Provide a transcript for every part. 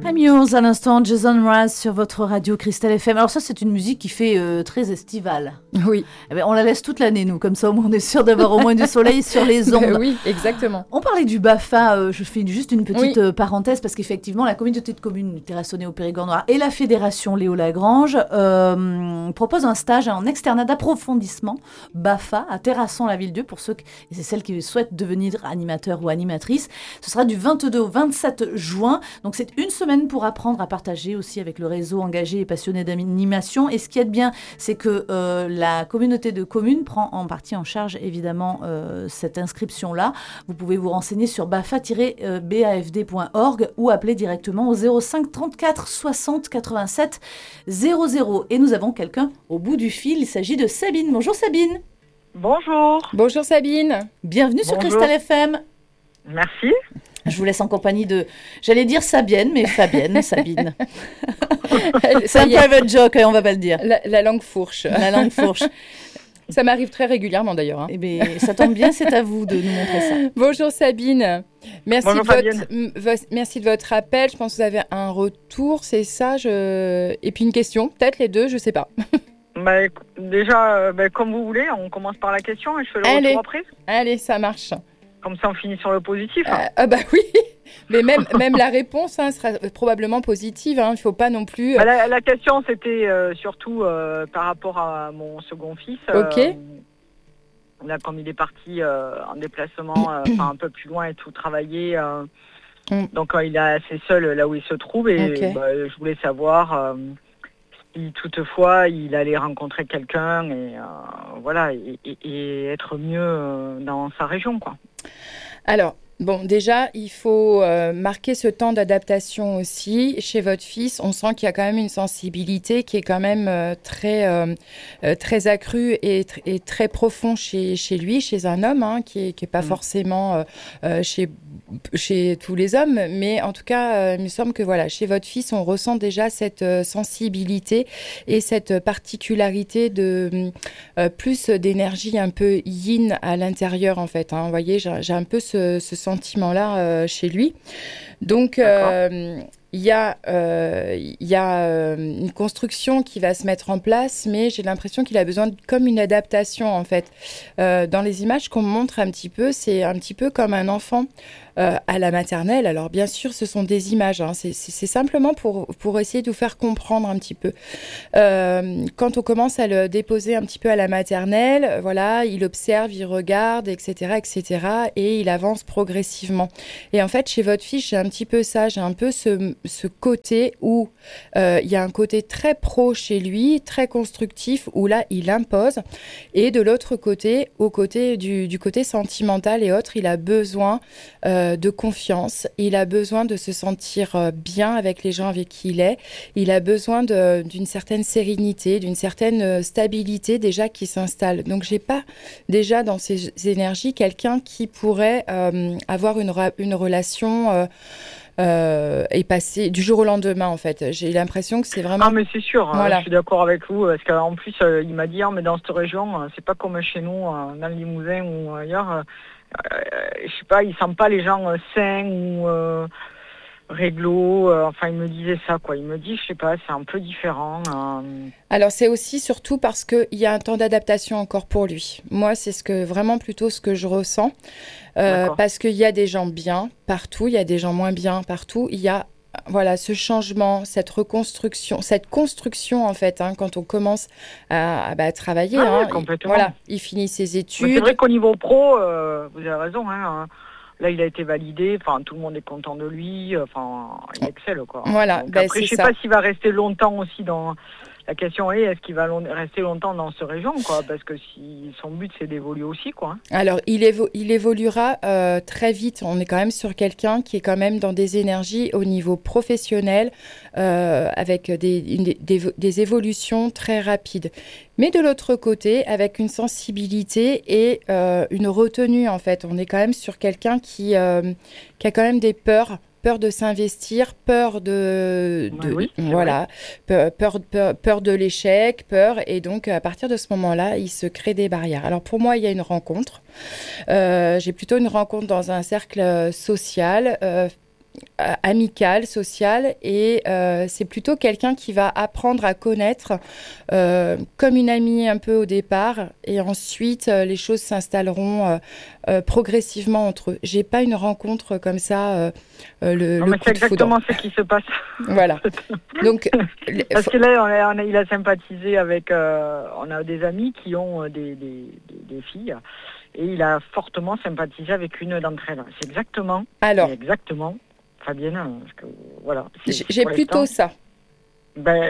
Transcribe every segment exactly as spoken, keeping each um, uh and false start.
Amuse à l'instant, Jason Mraz sur votre radio Cristal F M. Alors ça, c'est une musique qui fait euh, très estivale. Oui. Eh bien, on la laisse toute l'année, nous, comme ça, au moins, on est sûr d'avoir au moins du soleil sur les ondes. Oui, exactement. On parlait du BAFA, euh, je fais juste une petite Oui. euh, parenthèse, parce qu'effectivement, la communauté de communes Terrassonnais au Périgord noir et la fédération Léo Lagrange euh, proposent un stage en externat d'approfondissement BAFA à Terrasson-la-Ville-Dieu pour ceux qui, et c'est celles qui souhaitent devenir animateurs ou animatrices. Ce sera du vingt-deux au vingt-sept juin, donc c'est une semaine pour apprendre à partager aussi avec le réseau engagé et passionné d'animation. Et ce qui est bien, c'est que euh, la communauté de communes prend en partie en charge évidemment euh, cette inscription-là. Vous pouvez vous renseigner sur bafa tiret b a f d point org ou appeler directement au zéro cinq trente-quatre soixante quatre-vingt-sept zéro zéro. Et nous avons quelqu'un au bout du fil, il s'agit de Sabine. Bonjour Sabine. Bonjour. Bonjour Sabine. Bienvenue Bonjour. sur Cristal F M. Merci. Je vous laisse en compagnie de, j'allais dire Sabienne, mais Fabienne, Sabine. C'est Ça un y est, private joke, hein, on va pas le dire. la, la langue fourche. La langue fourche. Ça m'arrive très régulièrement d'ailleurs. hein. Eh bien, ça tombe bien, c'est à vous de nous montrer ça. Bonjour Sabine. Merci, Bonjour de votre, Fabienne. m- vo- merci de votre appel. Je pense que vous avez un retour, c'est ça. Je... Et puis une question, peut-être les deux, je sais pas. Bah, éc- déjà, euh, bah, comme vous voulez, on commence par la question et je fais le Allez. retour après. Allez, ça marche. Comme ça, on finit sur le positif. Euh, ah bah oui, mais même, même la réponse hein, sera probablement positive. hein. Il ne faut pas non plus... Bah, la, la question, c'était euh, surtout euh, par rapport à mon second fils. Ok. Euh, là, comme il est parti euh, en déplacement, euh, enfin, un peu plus loin et tout, travailler. euh, Mm. Donc, euh, il est assez seul là où il se trouve. Et Ok. bah, je voulais savoir euh, si toutefois il allait rencontrer quelqu'un et, euh, voilà, et, et- et être mieux euh, dans sa région, quoi. Alors, bon, déjà, il faut euh, marquer ce temps d'adaptation aussi. Chez votre fils, on sent qu'il y a quand même une sensibilité qui est quand même euh, très, euh, euh, très accrue et, tr- et très profond chez, chez lui, chez un homme, hein, qui n'est qui est pas Mm. forcément euh, euh, chez, chez tous les hommes. Mais en tout cas, euh, il me semble que voilà, chez votre fils, on ressent déjà cette euh, sensibilité et cette particularité de euh, plus d'énergie un peu yin à l'intérieur, en fait. hein. Vous voyez, j'ai j'ai un peu ce, ce sentiment-là euh, chez lui. Donc, euh, il y a, euh, il y a euh, une construction qui va se mettre en place, mais j'ai l'impression qu'il a besoin de comme une adaptation, en fait. Euh, dans les images qu'on montre un petit peu, c'est un petit peu comme un enfant euh, à la maternelle. Alors, bien sûr, ce sont des images. hein. C'est c'est- c'est simplement pour, pour essayer de vous faire comprendre un petit peu. Euh, quand on commence à le déposer un petit peu à la maternelle, euh, voilà, il observe, il regarde, et cetera, et cetera, et il avance progressivement. Et en fait, chez votre fille, j'ai un petit peu ça, j'ai un peu ce, ce côté où euh, il y a un côté très pro chez lui, très constructif, où là, il impose. Et de l'autre côté, au côté du, du côté sentimental et autres, il a besoin euh, de confiance, il a besoin de se sentir euh, bien avec les gens avec qui il est, il a besoin de- d'une certaine sérénité, d'une certaine euh, stabilité déjà qui s'installe. Donc, j'ai pas déjà dans ces énergies quelqu'un qui pourrait euh, avoir une, ra- une relation euh, euh, et passer du jour au lendemain, en fait. J'ai l'impression que c'est vraiment... Ah, mais c'est sûr, hein, Voilà. je suis d'accord avec vous, parce qu'en plus, euh, il m'a dit, ah, mais dans cette région, euh, c'est pas comme chez nous, euh, dans le Limousin ou ailleurs, euh, euh, je sais pas, ils sentent pas les gens euh, sains ou euh, réglo, euh, enfin, il me disait ça, quoi. Il me dit, je sais pas, c'est un peu différent. euh, Alors, c'est aussi surtout parce qu'il y a un temps d'adaptation encore pour lui. Moi, c'est ce que, vraiment plutôt ce que je ressens. Euh, D'accord. parce qu'il y a des gens bien partout, il y a des gens moins bien partout. Il y a voilà, ce changement, cette reconstruction, cette construction, en fait, hein, quand on commence à, à, bah, travailler. Ah ouais, hein, complètement. Il, voilà, il finit ses Mais c'est études. vrai qu'au niveau pro, euh, vous avez raison, hein, là, il a été validé, enfin, tout le monde est content de lui, enfin, il excelle, quoi. Voilà, Donc, ben, après, c'est je sais ça. pas s'il va rester longtemps aussi dans... La question est, est-ce qu'il va long- rester longtemps dans cette région, quoi? Parce que si son but, c'est d'évoluer aussi, quoi. Alors, il, évo- il évoluera euh, très vite. On est quand même sur quelqu'un qui est quand même dans des énergies au niveau professionnel, euh, avec des, une- des, des évolutions très rapides. Mais de l'autre côté, avec une sensibilité et euh, une retenue, en fait. On est quand même sur quelqu'un qui, euh, qui a quand même des peurs. Peur de s'investir, peur de, de Ouais, oui, c'est voilà, peur, peur, peur, peur de l'échec, peur, et donc à partir de ce moment-là, il se crée des barrières. Alors pour moi, il y a une rencontre. Euh, j'ai plutôt une rencontre dans un cercle social. Euh, amical, social, et euh, c'est plutôt quelqu'un qui va apprendre à connaître euh, comme une amie un peu au départ, et ensuite euh, les choses s'installeront euh, euh, progressivement entre eux. J'ai pas une rencontre comme ça, euh, euh, le, non, le mais coup c'est de foudre. exactement ce qui se passe. Voilà. Donc, parce que là, on a, on a, il a sympathisé avec, euh, on a des amis qui ont des, des, des, des filles. Et il a fortement sympathisé avec une d'entre elles. C'est exactement, alors, exactement, Fabienne, parce que, voilà. J'ai, j'ai plutôt ça. Ben,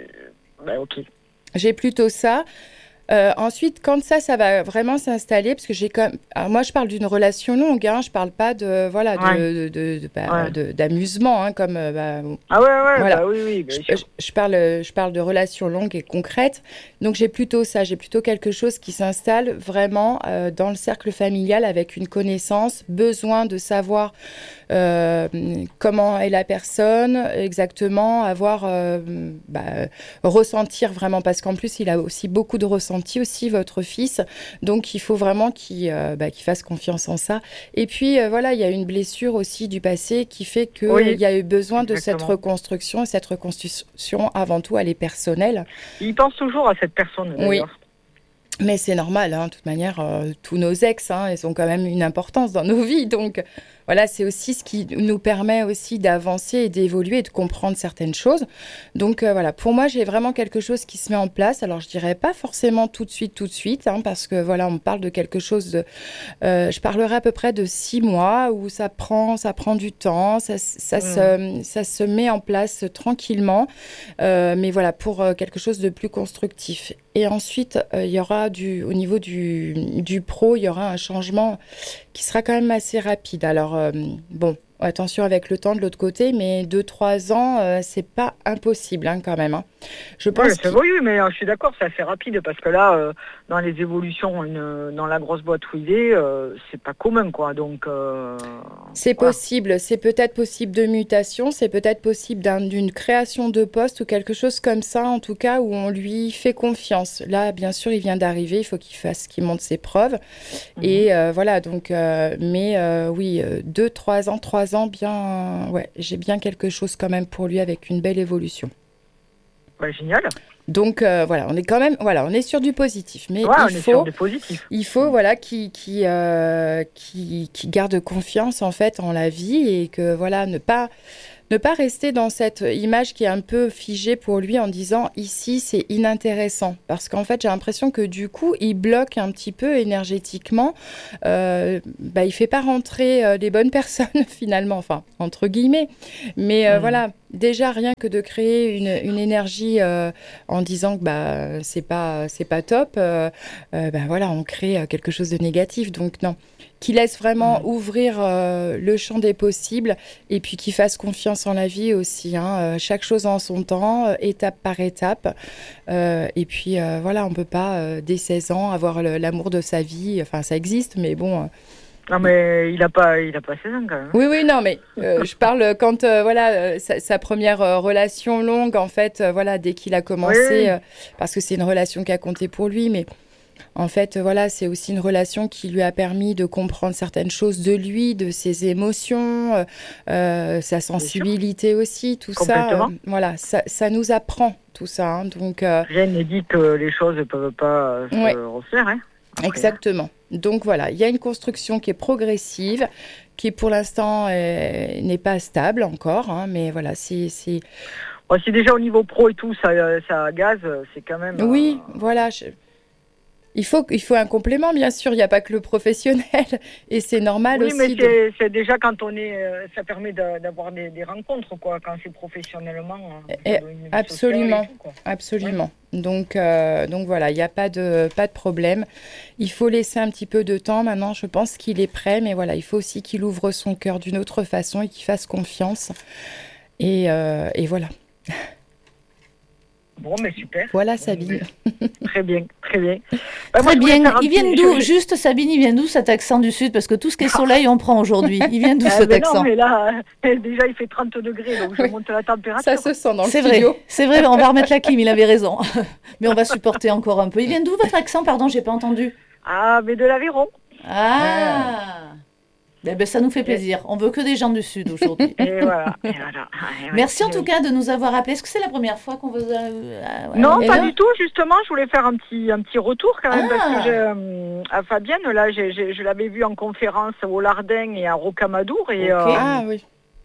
ben, ok. J'ai plutôt ça. Euh, ensuite, quand ça, ça va vraiment s'installer, parce que j'ai comme, alors moi, je parle d'une relation longue, hein, je parle pas de, voilà, de, ouais. de, de, de, bah, ouais. de, d'amusement, hein, comme, bah, ah ouais, ouais, voilà. bah oui, oui, bien je, sûr. Je, je parle, je parle de relations longues et concrètes. Donc, j'ai plutôt ça, j'ai plutôt quelque chose qui s'installe vraiment euh, dans le cercle familial avec une connaissance, besoin de savoir euh, comment est la personne exactement, avoir, euh, bah, ressentir vraiment, parce qu'en plus, il a aussi beaucoup de ressentis aussi, votre fils. Donc, il faut vraiment qu'il, euh, bah, qu'il fasse confiance en ça. Et puis, euh, voilà, il y a une blessure aussi du passé qui fait qu'il oui, y a eu besoin exactement. de cette reconstruction. Et cette reconstruction, avant tout, elle est personnelle. Il pense toujours à cette personne, d'ailleurs. Oui. Mais c'est normal, hein, de toute manière, euh, tous nos ex, hein, ils ont quand même une importance dans nos vies. Donc, voilà, c'est aussi ce qui nous permet aussi d'avancer et d'évoluer et de comprendre certaines choses. Donc, euh, voilà, pour moi, j'ai vraiment quelque chose qui se met en place. Alors, je dirais pas forcément tout de suite, tout de suite, hein, parce que, voilà, on parle de quelque chose de... Euh, je parlerai à peu près de six mois où ça prend, ça prend du temps, ça, ça, mmh. se, ça se met en place tranquillement. Euh, mais voilà, pour euh, quelque chose de plus constructif. Et ensuite, il euh, y aura du, au niveau du, du pro, il y aura un changement qui sera quand même assez rapide. Alors, euh, bon, attention avec le temps de l'autre côté, mais deux trois ans, euh, c'est pas impossible hein, quand même. Hein. Je pense ouais, oui, oui, mais euh, je suis d'accord, c'est assez rapide parce que là, euh, dans les évolutions, une, dans la grosse boîte où il est, euh, c'est pas commun, quoi. Donc, euh, c'est voilà. possible, c'est peut-être possible de mutation, c'est peut-être possible d'un, d'une création de poste ou quelque chose comme ça, en tout cas, où on lui fait confiance. Là, bien sûr, il vient d'arriver, il faut qu'il fasse, qu'il montre ses preuves. Mmh. Et euh, voilà, donc, euh, mais euh, oui, deux, trois ans, trois ans, bien, ouais, j'ai bien quelque chose quand même pour lui avec une belle évolution. Ouais, génial. Donc euh, voilà, on est quand même, voilà, on est sur du positif, mais ouais, il on faut, est sur du positif. il faut, voilà, qui, qui, euh, qui, qui garde confiance en fait en la vie et que voilà, ne pas. Ne pas rester dans cette image qui est un peu figée pour lui en disant ici c'est inintéressant parce qu'en fait j'ai l'impression que du coup il bloque un petit peu énergétiquement, euh, bah, il fait pas rentrer euh, les bonnes personnes finalement, enfin entre guillemets, mais euh, mmh. voilà déjà rien que de créer une, une énergie euh, en disant que bah c'est pas c'est pas top, euh, euh, bah voilà on crée quelque chose de négatif donc non. Qui laisse vraiment mmh. ouvrir euh, le champ des possibles et puis qui fasse confiance en la vie aussi. Hein, euh, chaque chose en son temps, euh, étape par étape. Euh, et puis euh, voilà, on ne peut pas, euh, dès seize ans, avoir le, l'amour de sa vie. Enfin, ça existe, mais bon... Euh, non, mais il n'a pas, il a pas seize ans quand même. Oui, oui, non, mais euh, je parle quand, euh, voilà, euh, sa, sa première euh, relation longue, en fait, euh, voilà, dès qu'il a commencé, oui, oui. Euh, parce que c'est une relation qui a compté pour lui, mais... En fait, voilà, c'est aussi une relation qui lui a permis de comprendre certaines choses de lui, de ses émotions, euh, sa sensibilité aussi, tout ça. Euh, voilà, ça, ça nous apprend tout ça. Hein, donc, euh, rien ne dit que les choses ne peuvent pas se ouais. refaire. Hein, exactement. Donc voilà, il y a une construction qui est progressive, qui pour l'instant est, n'est pas stable encore, hein, mais voilà, c'est... c'est... Bon, si déjà au niveau pro et tout, ça, ça gaz, c'est quand même... Oui, euh... voilà... Je... Il faut, il faut un complément, bien sûr. Il n'y a pas que le professionnel. Et c'est normal oui, aussi. Oui, mais de... c'est, c'est déjà quand on est... Euh, ça permet de, d'avoir des, des rencontres, quoi. Quand c'est professionnellement. Et absolument. Et tout, quoi. Absolument. Ouais. Donc, euh, donc voilà, il n'y a pas de, pas de problème. Il faut laisser un petit peu de temps. Maintenant, je pense qu'il est prêt. Mais voilà, il faut aussi qu'il ouvre son cœur d'une autre façon et qu'il fasse confiance. Et, euh, et voilà. Bon, mais super. Voilà, Sabine. Très bien, très bien. Bah, très bien. Ils viennent d'où ? Juste, Sabine, il vient d'où cet accent du Sud ? Parce que tout ce qui est soleil, on prend aujourd'hui. Il vient d'où cet mais accent ? Non, mais là, déjà, il fait trente degrés, donc je monte la température. Ça se sent dans le c'est studio. Vrai. C'est vrai, on va remettre la clim, il avait raison. Mais on va supporter encore un peu. Il vient d'où votre accent ? Pardon, j'ai pas entendu. Ah, mais de l'Aveyron. Ah. Eh ben, ça nous fait plaisir. On veut que des gens du Sud aujourd'hui. Et voilà. Et voilà. Et Merci en ouais. tout cas de nous avoir appelés. Est-ce que c'est la première fois qu'on vous a... euh, ouais, Non, et pas là du tout. Justement, je voulais faire un petit, un petit retour quand même Ah. parce que j'ai, euh, à Fabienne, là, j'ai, j'ai, je l'avais vue en conférence au Lardin et à Rocamadour. Et, Ok. euh, Ah oui.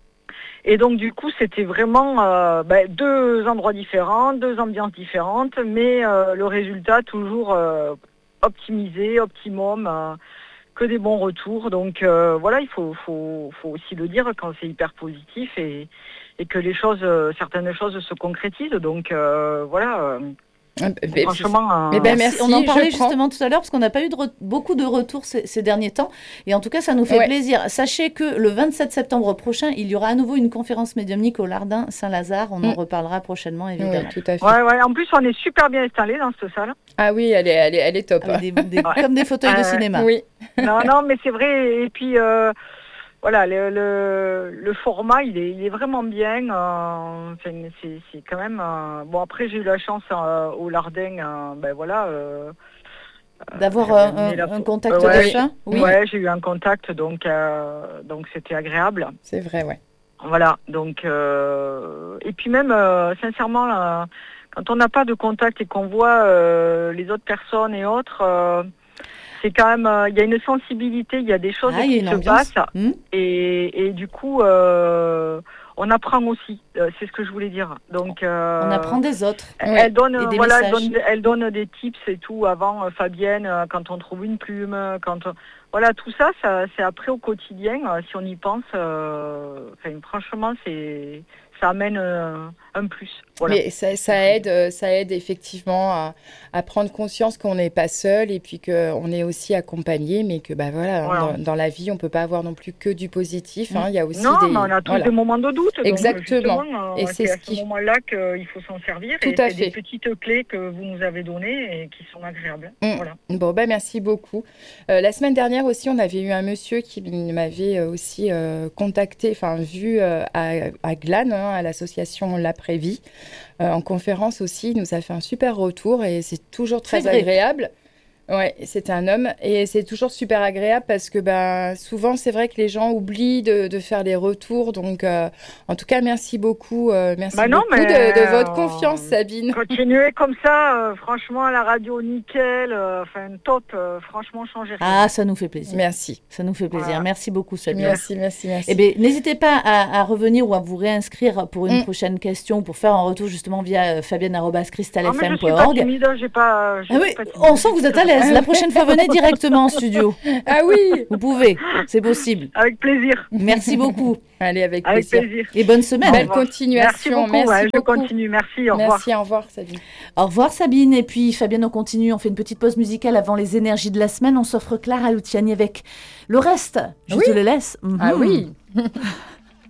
et donc, du coup, c'était vraiment euh, ben, deux endroits différents, deux ambiances différentes, mais euh, le résultat toujours euh, optimisé, optimum. Euh, que des bons retours. Donc euh, voilà, il faut, faut, faut aussi le dire quand c'est hyper positif et, et que les choses, euh, certaines choses se concrétisent. Donc euh, voilà, euh, Ah, ben, franchement... euh, mais ben, Merci. merci, On en je parlait prends. justement tout à l'heure parce qu'on n'a pas eu de re- beaucoup de retours ces, ces derniers temps. Et en tout cas, ça nous fait Ouais. plaisir. Sachez que le vingt-sept septembre prochain, il y aura à nouveau une conférence médiumnique au Lardin Saint-Lazare. On en Mm. reparlera prochainement, Oui, évidemment. tout à fait. Ouais, ouais, en plus, on est super bien installés dans cette salle. Ah oui, elle est, elle est, elle est top. Avec des- des- Ouais. Comme des fauteuils de Euh, cinéma. Oui. Non, non, mais c'est vrai. Et puis, euh, voilà, le, le, le format, il est, il est vraiment bien. Euh, enfin, c'est, c'est quand même... euh, bon, après, j'ai eu la chance euh, au Lardin, euh, ben voilà... euh, D'avoir j'avais un, amené un- la- un contact Ouais, d'achat. Oui. Ouais, j'ai eu un contact, donc euh, donc c'était agréable. C'est vrai, ouais. Voilà, donc euh, et puis même euh, sincèrement, là, quand on n'a pas de contact et qu'on voit euh, les autres personnes et autres, euh, c'est quand même, euh, il y a une sensibilité, il y a des choses Ah, il y a qui une se ambiance. passent Hmm. et, et du coup euh, on apprend aussi. Euh, c'est ce que je voulais dire. Donc euh, On apprend des autres. elle Ouais. donne, Et des voilà, elle messages. donne, elle donne des tips et tout avant, euh, Fabienne, euh, quand on trouve une plume, euh, quand on- voilà, tout ça, ça c'est après au quotidien, euh, si on y pense, euh, enfin, franchement, c'est, ça amène euh, un plus. Voilà. Mais ça, ça aide, euh, ça aide effectivement à, à prendre conscience qu'on n'est pas seul et puis qu'on est aussi accompagné, mais que bah voilà, Voilà. Dans, dans la vie, on peut pas avoir non plus que du positif. Hein, il y a aussi Non, des mais on a tous voilà. des moments de doute. Donc, Exactement. justement, euh, Et c'est c'est ce à ce qui- moment-là qu'il faut s'en servir. Tout et à c'est fait. des petites clés que vous nous avez données et qui sont agréables. Mm. Voilà. Bon, bah merci beaucoup. Euh, la semaine dernière aussi, on avait eu un monsieur qui m'avait euh, aussi euh, contacté, enfin vu euh, à, à Glane, hein, à l'association L'Après-Vie, euh, en conférence aussi. Il nous a fait un super retour et c'est toujours très C'est vrai. agréable. Ouais, c'était un homme et c'est toujours super agréable parce que ben, souvent c'est vrai que les gens oublient de, de faire les retours. Donc euh, en tout cas, merci beaucoup, euh, merci Bah non, beaucoup mais, de, de votre euh, confiance, Sabine. Continuez comme ça, euh, franchement, la radio nickel, euh, enfin top, euh, franchement, changez rien. Ah, ça nous fait plaisir. Merci, Ça nous fait plaisir. Voilà. Merci beaucoup, Sabine. merci, merci, merci. Eh bien, n'hésitez pas à, à revenir ou à vous réinscrire pour une Mm. prochaine question ou pour faire un retour justement via euh, fabienne arobase crystal Ah, f mais m je suis point pas org. timide, j'ai pas... je Ah suis oui, pas timide. on sent que vous êtes à l'aise. La prochaine fois, venez directement en studio. Ah oui, Vous pouvez, c'est possible. Avec plaisir, Merci beaucoup allez, avec avec plaisir. plaisir. et bonne semaine. Belle Au revoir. continuation, Merci beaucoup, merci ouais, je beaucoup. continue, merci, au revoir. Merci, au revoir, Sabine. Au revoir Sabine. Et puis Fabienne, on continue. On fait une petite pause musicale avant les énergies de la semaine. On s'offre Clara Luciani avec le reste. Je Oui. te le laisse. Ah Mhm. oui.